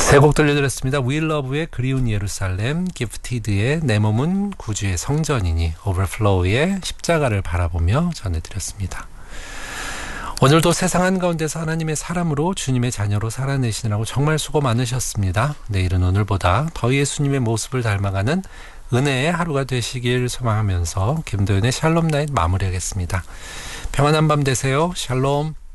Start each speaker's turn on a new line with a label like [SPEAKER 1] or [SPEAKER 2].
[SPEAKER 1] 세 곡 들려드렸습니다. We Love의 그리운 예루살렘, 기프티드의 내 몸은 구주의 성전이니, 오버플로우의 십자가를 바라보며 전해드렸습니다. 오늘도 세상 한가운데서 하나님의 사람으로 주님의 자녀로 살아내시느라고 정말 수고 많으셨습니다. 내일은 오늘보다 더 예수님의 모습을 닮아가는 은혜의 하루가 되시길 소망하면서 김도연의 샬롬 나잇 마무리하겠습니다. 평안한 밤 되세요. 샬롬.